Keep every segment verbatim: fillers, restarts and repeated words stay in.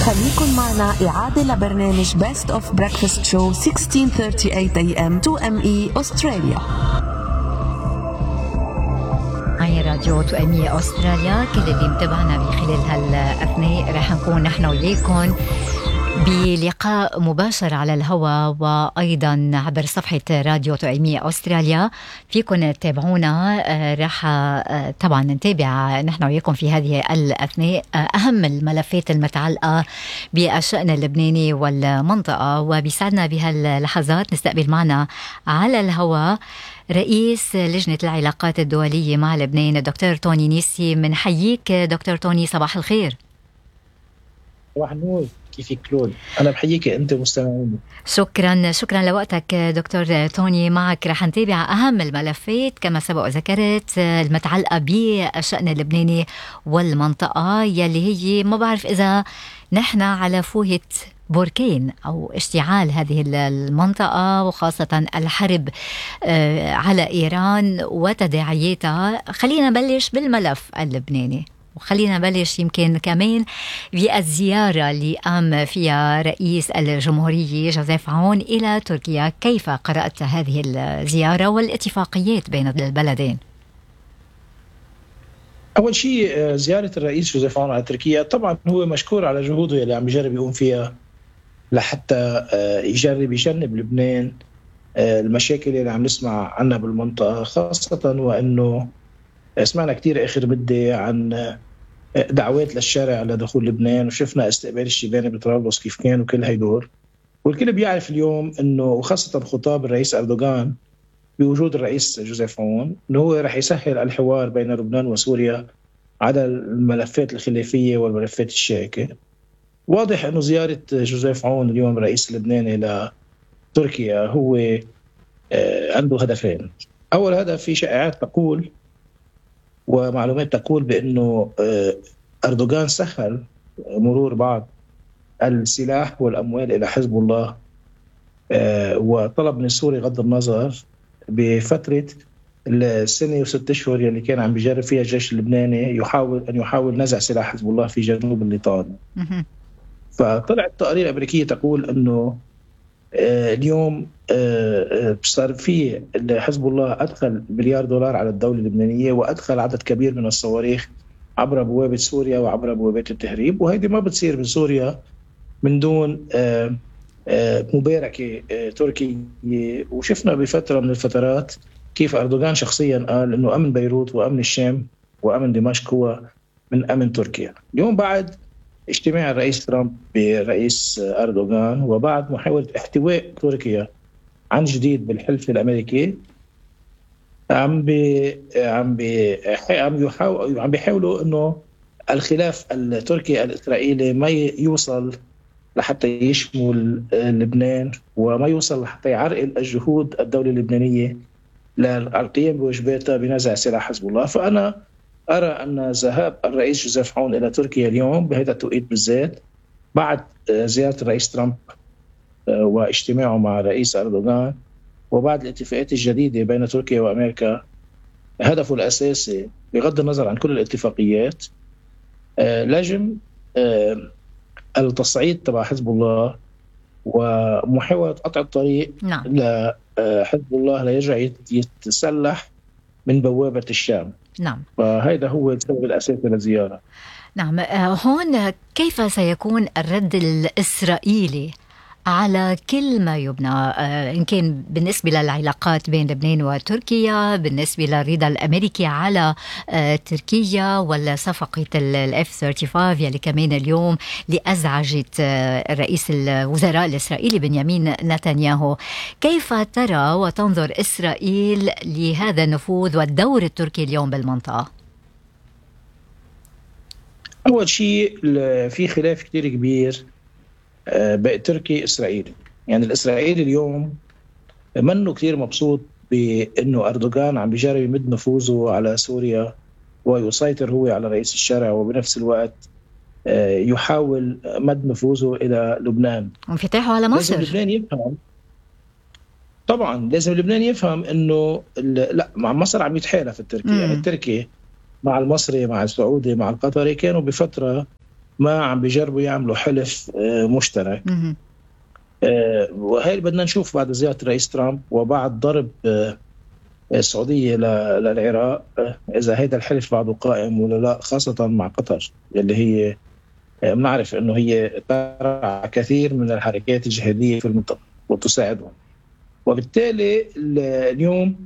خليكن معنا إعادة لبرنامج Best of Breakfast Show sixteen thirty-eight A M two M E أستراليا. هاي راديو تو ام اي أستراليا. كل اللي متابعنا بخلال هالأثناء رح نكون نحن وياكم بلقاء مباشر على الهواء وأيضا عبر صفحة راديو تو ام اي أستراليا. فيكم تتابعونا. رح طبعا نتابع نحن وياكم في هذه الأثناء أهم الملفات المتعلقة بالشأن اللبناني والمنطقة. وبيسعدنا بهاللحظات نستقبل معنا على الهواء رئيس لجنة العلاقات الدولية مع لبنان الدكتور توني نيسي. منحييك دكتور توني، صباح الخير. صباح النور، كيفك كلود؟ أنا بحييك أنت مستمعين. شكرا شكرا لوقتك دكتور توني. معك رح نتابع أهم الملفات كما سبق ذكرت المتعلقة بالشأن اللبناني والمنطقة يلي هي ما بعرف إذا نحن على فوهة بركان أو اشتعال هذه المنطقة، وخاصة الحرب على إيران وتداعياتها. خلينا نبلش بالملف اللبناني، وخلينا نبلش يمكن كمان بالزيارة اللي قام فيها رئيس الجمهورية جوزيف عون إلى تركيا. كيف قرأت هذه الزيارة والاتفاقيات بين البلدين؟ أول شيء زيارة الرئيس جوزيف عون على تركيا، طبعا هو مشكور على جهوده اللي عم يجرب يقوم فيها لحتى يجرب يجنب لبنان المشاكل اللي عم نسمع عنها بالمنطقة، خاصة وأنه سمعنا كتير آخر مدة عن دعوات للشارع لدخول لبنان، وشفنا استقبال الشيباني بطرابلس كيف كان وكل هيدول. والكل بيعرف اليوم أنه وخاصة خطاب الرئيس أردوغان بوجود الرئيس جوزيف عون أنه هو رح يسهل الحوار بين لبنان وسوريا على الملفات الخلافية والملفات الشائكة. واضح أنه زيارة جوزيف عون اليوم الرئيس اللبناني لتركيا هو عنده هدفين. أول هدف، في شائعات تقول ومعلومات تقول بأنه أردوغان سهل مرور بعض السلاح والأموال إلى حزب الله، وطلب من السوري غض النظر بفترة السنة وست أشهر اللي كان عم بيجرب فيها الجيش اللبناني يحاول أن يحاول نزع سلاح حزب الله في جنوب الليطان. فطلعت تقارير أمريكية تقول أنه اليوم صار في حزب الله أدخل مليار دولار على الدولة اللبنانية، وأدخل عدد كبير من الصواريخ عبر بوابة سوريا وعبر بوابات التهريب، وهذه ما بتصير بسوريا من دون مباركة تركية. وشفنا بفترة من الفترات كيف أردوغان شخصيا قال أنه أمن بيروت وأمن الشام وأمن دمشق هو من أمن تركيا. اليوم بعد اجتماع الرئيس ترامب برئيس أردوغان وبعد محاولة احتواء تركيا عن جديد بالحلف الأمريكي، عم بي عم بي عم يحاول عم بيحاولوا إنه الخلاف التركي الإسرائيلي ما يوصل لحتى يشمل لبنان، وما يوصل لحتى يعرقل الجهود الدولة اللبنانية للقيام بواجباتها بنزع سلاح حزب الله. فأنا أرى أن ذهاب الرئيس جوزيف عون إلى تركيا اليوم بهذا التوقيت بالذات بعد زيارة الرئيس ترامب واجتماعه مع الرئيس أردوغان وبعد الاتفاقات الجديدة بين تركيا وأمريكا، هدفه الأساسي بغض النظر عن كل الاتفاقيات لازم التصعيد تبع حزب الله ومحاولة قطع الطريق نعم. لحزب الله ليرجع يتسلح من بوابة الشام. نعم، فهذا هو السبب الأساسي للزيارة. نعم. هون كيف سيكون الرد الإسرائيلي على كل ما يبنى، إن كان بالنسبة للعلاقات بين لبنان وتركيا، بالنسبة للرضا الأمريكي على تركيا، ولا صفقة الإف ثلاثة وثلاثين يلي كمان اليوم لأزعجت رئيس الوزراء الإسرائيلي بنيامين نتنياهو. كيف ترى وتنظر إسرائيل لهذا النفوذ والدور التركي اليوم بالمنطقة؟ أول شيء في خلاف كتير كبير بقى تركي إسرائيل. يعني الإسرائيلي اليوم منه كتير مبسوط بأنه أردوغان عم بيجرب يمد نفوذه على سوريا ويسيطر هو على رئيس الشارع، وبنفس الوقت يحاول مد نفوذه إلى لبنان وانفتاحه على مصر. لازم لبنان يفهم، طبعا لازم لبنان يفهم أنه لا، مع مصر عم يتحالف التركي. يعني التركي مع المصري مع السعودي مع القطري كانوا بفترة ما عم بيجربوا يعملوا حلف مشترك. وهي بدنا نشوف بعد زيارة الرئيس ترامب وبعد ضرب السعودية للعراق إذا هيدا الحلف بعده قائم ولا لا، خاصة مع قطر اللي هي بنعرف أنه هي ترعى كثير من الحركات الجهادية في المنطقة وتساعدهم. وبالتالي اليوم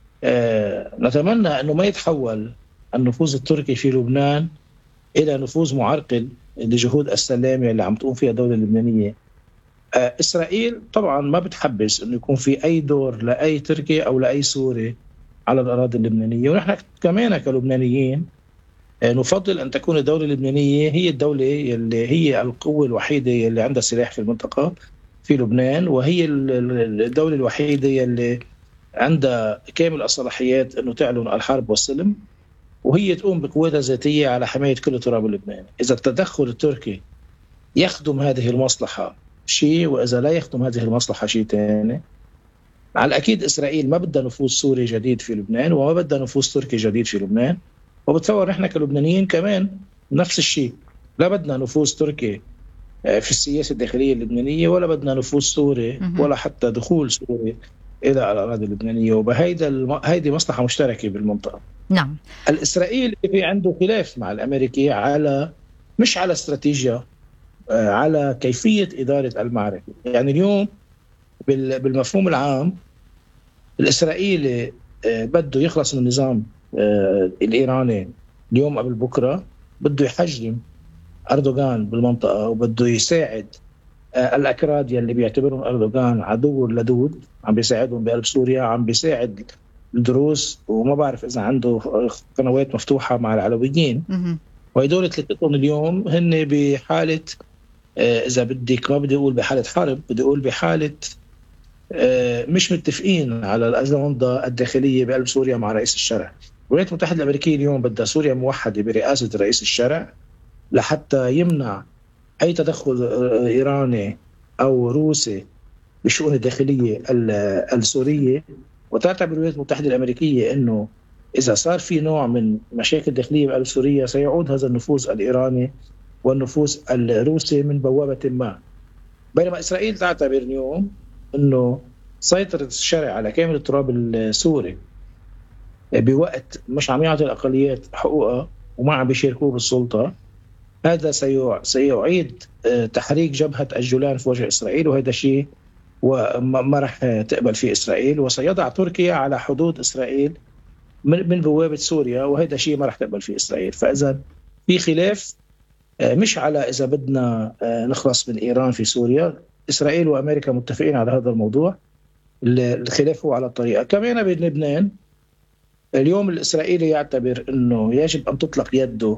نتمنى أنه ما يتحول النفوذ التركي في لبنان إلى نفوذ معرقل لجهود السلام اللي عم تقوم فيها الدولة اللبنانية. إسرائيل طبعا ما بتحبس أنه يكون في أي دور لأي تركي أو لأي سوري على الأراضي اللبنانية، ونحن كمان كلبنانيين نفضل أن تكون الدولة اللبنانية هي الدولة اللي هي القوة الوحيدة اللي عندها سلاح في المنطقة في لبنان، وهي الدولة الوحيدة اللي عندها كامل الصلاحيات أنه تعلن الحرب والسلم، وهي تقوم بقوتها الذاتية على حماية كل تراب لبنان. إذا التدخل التركي يخدم هذه المصلحة شيء، وإذا لا يخدم هذه المصلحة شيء تاني، على الأكيد إسرائيل ما بدها نفوذ سوري جديد في لبنان وما بدها نفوذ تركي جديد في لبنان. وبتصور نحن كلبنانيين كمان نفس الشيء، لا بدنا نفوذ تركي في السياسة الداخلية اللبنانية ولا بدنا نفوذ سوري ولا حتى دخول سوري إلى الأراضي اللبنانية. وبهيدا الم... هيدي مصلحة مشتركة بالمنطقة. نعم. الإسرائيلي في عنده خلاف مع الأمريكي على مش على استراتيجية، على كيفية إدارة المعركة. يعني اليوم بالمفهوم العام الإسرائيلي بده يخلص من النظام الإيراني اليوم قبل بكرة، بده يحجم أردوغان بالمنطقة وبده يساعد الأكراد يلي بيعتبرون أردوغان عدو لدود، عم بيساعدهم بقلب سوريا، عم بيساعد الدروز، وما بعرف إذا عنده قنوات مفتوحة مع العلويين. وهدول ثلاثتهم اليوم هن بحالة إذا بدك ما بدي أقول بحالة حرب، بدي أقول بحالة مش متفقين على الأجندة الداخلية بقلب سوريا مع رئيس الشرع. الولايات المتحدة الأمريكية اليوم بدها سوريا موحدة برئاسة رئيس الشرع لحتى يمنع أي تدخل إيراني أو روسي بالشؤون الداخلية السورية. وتعتبر الولايات المتحدة الأمريكية أنه إذا صار في نوع من مشاكل داخلية بقلب سوريا سيعود هذا النفوذ الإيراني والنفوذ الروسي من بوابة ما. بينما إسرائيل تعتبر اليوم أنه سيطرة الشرع على كامل التراب السوري بوقت مش عم يعطي الأقليات حقوقها وما عم بيشاركوه بالسلطة، هذا سيعيد تحريك جبهة الجولان في وجه إسرائيل، وهذا شيء وما رح تقبل فيه إسرائيل، وسيضع تركيا على حدود إسرائيل من بوابة سوريا، وهذا شيء ما رح تقبل فيه إسرائيل. فإذا في خلاف مش على إذا بدنا نخلص من إيران في سوريا، إسرائيل وأمريكا متفقين على هذا الموضوع، الخلاف هو على الطريقة. كمان بلبنان اليوم الإسرائيلي يعتبر أنه يجب أن تطلق يده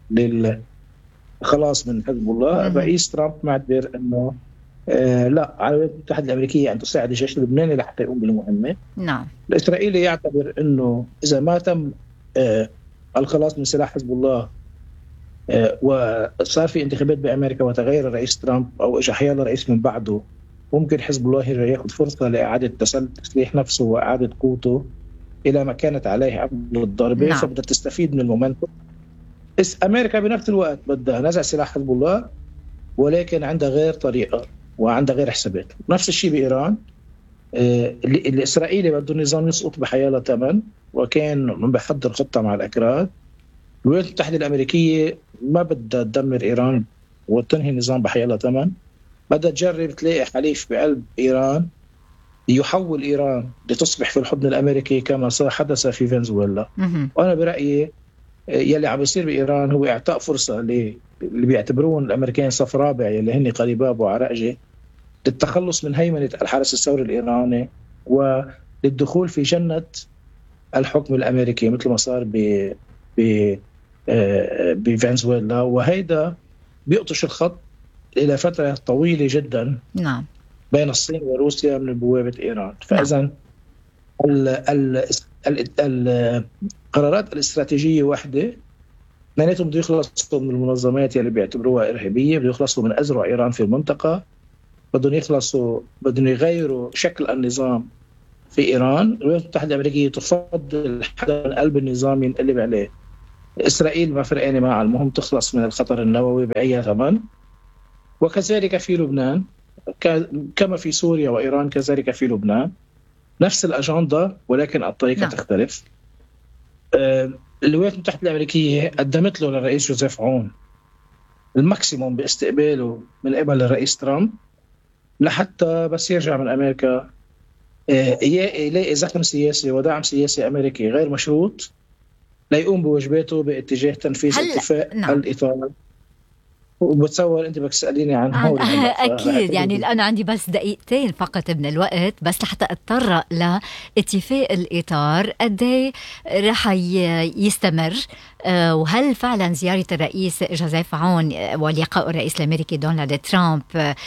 للخلاص من حزب الله. رئيس ترامب معتبر أنه آه لا، على الولايات المتحدة الأمريكية أن تساعد الجيش اللبناني لحتى يقوم بالمهمة. نعم. الإسرائيلي يعتبر أنه إذا ما تم آه الخلاص من سلاح حزب الله آه وصار في انتخابات بأمريكا وتغير الرئيس ترامب أو إجا حيال رئيس من بعده، ممكن حزب الله يأخذ فرصة لإعادة تسليح نفسه وإعادة قوته إلى ما كانت عليه قبل الضربة. نعم. فبدها تستفيد من المومنتوم. أمريكا بنفس الوقت بدها نزع سلاح حزب الله، ولكن عندها غير طريقة وعندها غير حسابات. نفس الشيء بإيران. آه الإسرائيلي بده النظام يسقط بحيالة ثمن، وكان من بحضر خطة مع الأكراد. الولايات المتحدة الأمريكية ما بدها تدمر إيران وتنهي النظام بحيالة ثمن، بدها تجرب تلاقي حليف بقلب إيران يحول إيران لتصبح في الحضن الأمريكي كما حدث في فنزويلا. وأنا برأيي يلي عم يصير بإيران هو إعطاء فرصة اللي بيعتبرون الأمريكان صف رابع يلي هن قليباب وعرقجة للتخلص من هيمنة الحرس الثوري الإيراني وللدخول في جنة الحكم الأمريكي مثل ما صار ب ب بفنزويلا. وهيدا بيقطش الخط إلى فترة طويلة جدا. نعم. بين الصين وروسيا من بوابة إيران. فإذا القرارات الاستراتيجية واحدة، اثنيناتهم بده يخلصوا من المنظمات اللي بيعتبروها إرهابية، بده يخلصوا من أزرع إيران في المنطقة، بدهم يخلصوا بدهم يغيروا شكل النظام في إيران. الولايات المتحدة الأمريكية تفضل حدا من قلب النظام ينقلب عليه إسرائيل ما فرقانة معها، المهم تخلص من الخطر النووي بأي ثمن. وكذلك في لبنان، كما في سوريا وإيران كذلك في لبنان، نفس الأجندة ولكن الطريقة نعم. تختلف. الولايات المتحدة الأمريكية قدمت له للرئيس جوزيف عون الماكسيموم باستقباله من قبل الرئيس ترامب، لحتى بس يرجع من أمريكا يلاقي زخم سياسي ودعم سياسي أمريكي غير مشروط ليقوم بواجباته باتجاه تنفيذ اتفاق نعم. الإطار. وبتصور انت بدك تساليني عن هول اكيد يعني الان عندي بس دقيقتين فقط من الوقت، بس لحتى اتطرق لاتفاق الاطار قد ايه رح يستمر، وهل فعلا زياره الرئيس جوزيف عون ولقاء الرئيس الامريكي دونالد ترامب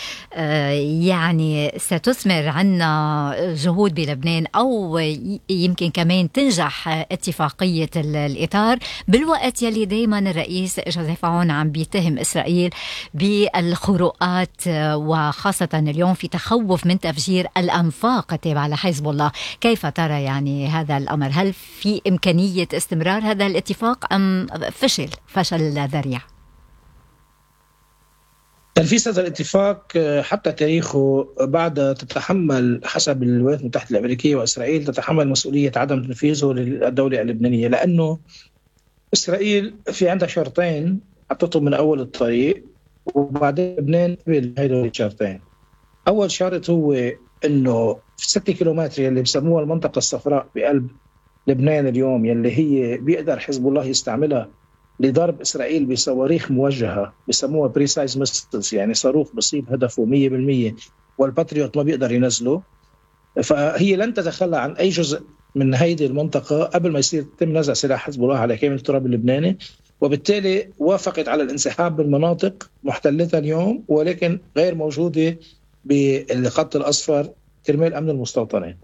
يعني ستثمر عنا جهود بلبنان، او يمكن كمان تنجح اتفاقيه الاطار بالوقت يلي دائما الرئيس جوزيف عون عم بيتهم اسرائيل بالخروقات، وخاصة اليوم في تخوف من تفجير الأنفاق التابعة لحزب الله. كيف ترى يعني هذا الأمر؟ هل في إمكانية استمرار هذا الاتفاق أم فشل فشل ذريع؟ تنفيذ هذا الاتفاق حتى تاريخه بعد تتحمل حسب الولايات المتحدة الأمريكية وإسرائيل تتحمل مسؤولية عدم تنفيذه للدولة اللبنانية، لأنه إسرائيل في عندها شرطين حطتهم من أول الطريق، وبعدين لبنان قبل هيدول الشرطين. أول شرط هو إنه في ستة كيلومتر يلي بسموها المنطقة الصفراء بقلب لبنان اليوم، يلي هي بيقدر حزب الله يستعملها لضرب إسرائيل بصواريخ موجهة بسموها بريسايز ميسلز، يعني صاروخ بصيب هدفه مية بالمية والباتريوت ما بيقدر ينزله. فهي لن تتخلى عن أي جزء من هيدي المنطقة قبل ما يصير تم نزع سلاح حزب الله على كامل التراب اللبناني، وبالتالي وافقت على الانسحاب بالمناطق محتلتها اليوم ولكن غير موجودة بالخط الأصفر كرمال أمن المستوطنات،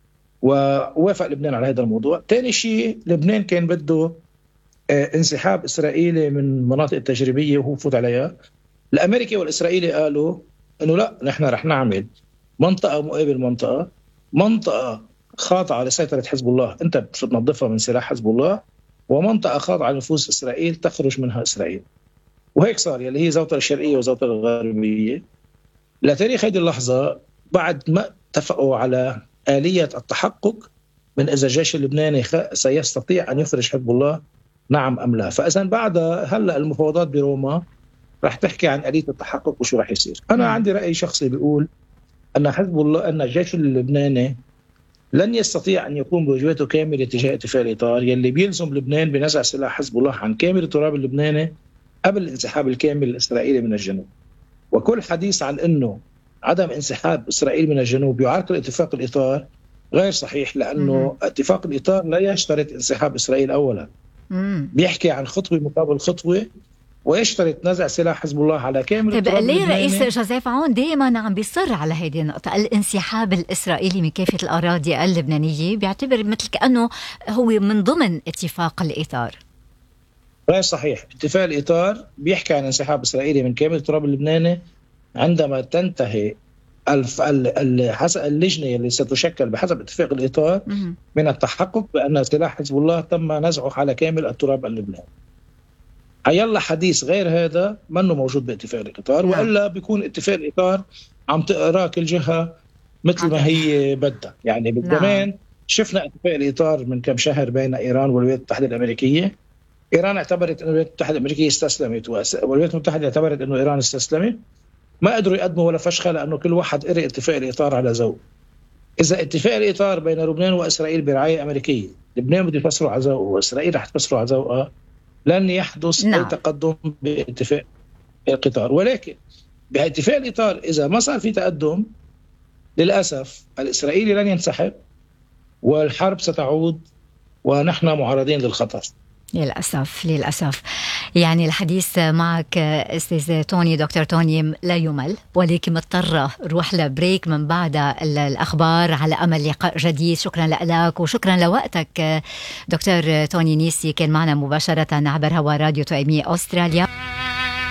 ووافق لبنان على هذا الموضوع. ثاني شيء، لبنان كان بده انسحاب إسرائيلي من مناطق التجريبية وهو فوت عليها. الأمريكي والإسرائيلي قالوا أنه لا، نحن رح نعمل منطقة مقابل منطقة، منطقة خاضعة لسيطرة حزب الله أنت بتنظفها من سلاح حزب الله، ومنطقة خاضعة لنفوذ إسرائيل تخرج منها إسرائيل. وهيك صار، يلي هي زوطة الشرقية وزوطة الغربية. لتاريخ هذه اللحظة بعد ما اتفقوا على آلية التحقق من إذا الجيش اللبناني سيستطيع أن يخرج حزب الله نعم أم لا. فإذا بعد هلأ المفاوضات بروما رح تحكي عن آلية التحقق وشو رح يصير. أنا م. عندي رأي شخصي بيقول أن حزب الله أن الجيش اللبناني لن يستطيع أن يقوم بواجباته كاملة تجاه اتفاق الإطار يلي بيلزم لبنان بنزع سلاح حزب الله عن كامل التراب اللبناني قبل الانسحاب الكامل الإسرائيلي من الجنوب. وكل حديث عن أنه عدم انسحاب إسرائيل من الجنوب يعرقل اتفاق الإطار غير صحيح، لأنه اتفاق الإطار لا يشترط انسحاب إسرائيل أولا، بيحكي عن خطوة مقابل خطوة ويشترط نزع سلاح حزب الله على كامل. طيب ليه رئيس جوزيف عون دائما عم بيصر على هذه النقطة، الانسحاب الإسرائيلي من كافة الأراضي اللبنانية، بيعتبر مثل كأنه هو من ضمن اتفاق الإطار؟ غير صحيح. اتفاق الإطار بيحكي عن انسحاب إسرائيلي من كامل التراب اللبناني عندما تنتهي اللجنة اللي ستشكل بحسب اتفاق الإطار من التحقق بأن سلاح حزب الله تم نزعه على كامل التراب اللبناني. هيلا حديث غير هذا منه موجود باتفاق الإطار، وإلا بيكون اتفاق الإطار عم تقرأ كل جهة مثل ما هي بدها. يعني بالزمان شفنا اتفاق الإطار من كم شهر بين إيران والولايات المتحدة الأمريكية. إيران اعتبرت أن الولايات المتحدة الأمريكية استسلمت، والولايات المتحدة اعتبرت أنه إيران استسلمت. ما قدروا يقدموا ولا فشخة لأنه كل واحد قرأ اتفاق الإطار على ذوق. إذا اتفاق الإطار بين لبنان وإسرائيل برعاية أمريكية، لبنان بده يفسروا على ذوقه وإسرائيل رح تفسروا على ذوقها، لن يحدث نعم. أي تقدم باتفاق الإطار. ولكن باتفاق الإطار إذا ما صار في تقدم، للأسف الإسرائيلي لن ينسحب والحرب ستعود ونحن معرضين للخطر. للأسف للأسف. يعني الحديث معك أستاذ توني، دكتور توني، لا يمل، ولكن مضطرة روح لبريك من بعد الأخبار على أمل لقاء جديد. شكرا لك وشكرا لوقتك دكتور توني نيسي، كان معنا مباشرة عبر هوا راديو تو إم إي أستراليا.